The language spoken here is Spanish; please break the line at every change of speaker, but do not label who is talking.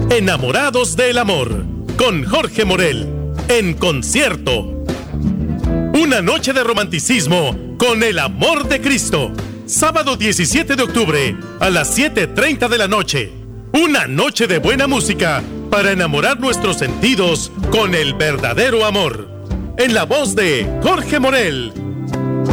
Enamorados del Amor, con Jorge Morel, en concierto. Una noche de romanticismo con el amor de Cristo. Sábado 17 de octubre a las 7:30 de la noche. Una noche de buena música para enamorar nuestros sentidos con el verdadero amor. En la voz de Jorge Morel